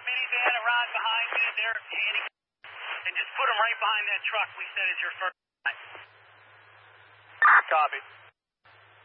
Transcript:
minivan around behind me there, and just put them right behind that truck we said is your first. Copy.